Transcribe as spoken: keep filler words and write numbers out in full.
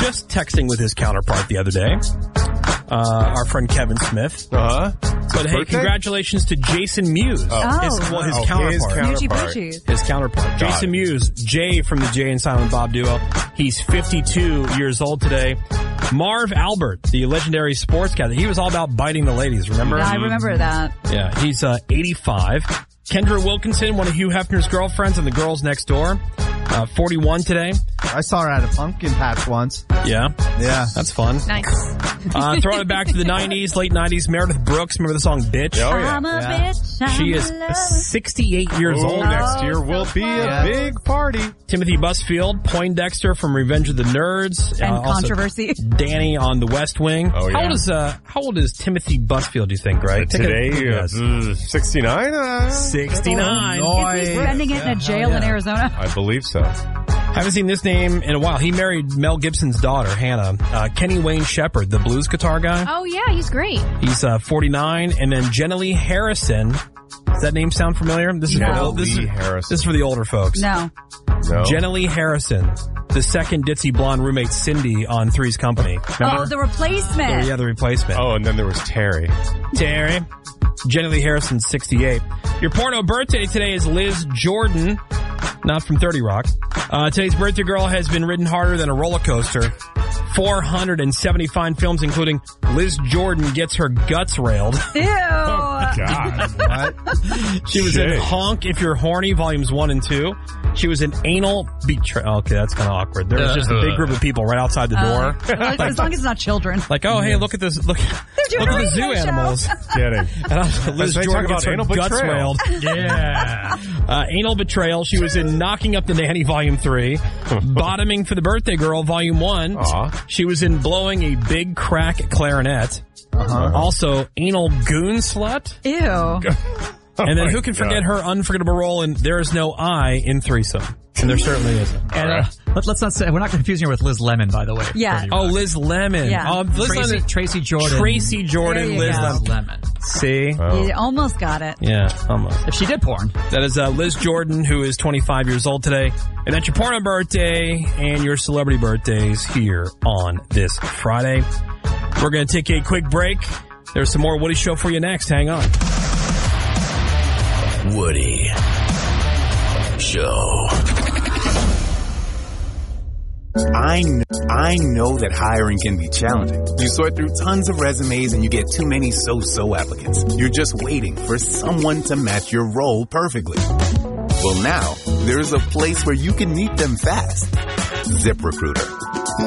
just texting with his counterpart the other day. Uh, our friend Kevin Smith. Uh-huh. But hey, birthday? congratulations to Jason Mewes. Oh. His, well, his Oh, counterpart. his counterpart. Poochie. His counterpart. Got Jason it. Mewes, Jay from the Jay and Silent Bob duo. He's fifty-two years old today. Marv Albert, the legendary sportscaster. He was all about biting the ladies, remember? Yeah, I remember that. Yeah, he's uh, eighty-five. Kendra Wilkinson, one of Hugh Hefner's girlfriends on The Girls Next Door. Uh, forty-one today. I saw her at a pumpkin patch once. Yeah. Yeah. That's fun. Nice. Uh, throwing it back to the nineties, late nineties, Meredith Brooks. Remember the song Bitch? Oh, yeah. I'm a Yeah. bitch. I'm She is a lover. sixty-eight years Oh, old. next year will be a Yeah. big party. Timothy Busfield, Poindexter from Revenge of the Nerds. And Uh, also controversy. Danny on The West Wing. Oh, yeah. How old is, uh, how old is Timothy Busfield, do you think, right? Take a- Today, yes. uh, sixty-nine? Uh, sixty-nine. Is he spending it in a jail in Arizona? I believe so. Haven't seen this name in a while. He married Mel Gibson's daughter, Hannah. Uh, Kenny Wayne Shepherd, the blues guitar guy. Oh, yeah, he's great. He's uh, forty-nine. And then Jenna Lee Harrison. Does that name sound familiar? This is, Jenna for, the, this, Lee is, Harrison. this is for the older folks. No. No. Jenna Lee Harrison, the second ditzy blonde roommate Cindy on Three's Company. Remember? Oh, the replacement. Yeah, the replacement. Oh, and then there was Terry. Terry. Jenna Lee Harrison, sixty-eight. Your porno birthday today is Liz Jordan, not from thirty Rock. Uh, today's birthday girl has been ridden harder than a roller coaster. four hundred seventy fine films, including Liz Jordan Gets Her Guts Railed. Ew. God. What? She was in Shit. Honk If You're Horny, volumes one and two. She was in Anal Betrayal. Okay, that's kind of awkward. There was just a big group of people right outside the door. Uh, as long as it's not children. Like, oh, hey, look at this. Look, doing look at a the zoo radio show. animals. Kidding. And I, Liz they Jordan talk gets about her anal guts betrayal. railed. Yeah. Uh, anal Betrayal. She was in Knocking Up the Nanny, Volume three. Bottoming for the Birthday Girl, Volume one. Aw. She was in Blowing a Big Crack Clarinet. Uh-huh. Also, Anal Goon Slut. Ew. And then my who can God. forget her unforgettable role in There Is No I in Threesome? And there certainly isn't. And uh, let, let's not say we're not confusing her with Liz Lemon, by the way. Yeah. Thirty Oh, Rock. Liz Lemon. Yeah. Oh, Liz Tracy, Lemon. Tracy Jordan. Tracy Jordan, There you Liz go. Lemon. Liz Lemon. See? Oh. You almost got it. Yeah, almost. If she did porn. That is uh, Liz Jordan, who is twenty-five years old today. And that's your porno birthday and your celebrity birthdays here on this Friday. We're going to take a quick break. There's some more Woody Show for you next. Hang on. Woody Show. I know, I know that hiring can be challenging. You sort through tons of resumes and you get too many so-so applicants. You're just waiting for someone to match your role perfectly. Well, now, there's a place where you can meet them fast. ZipRecruiter.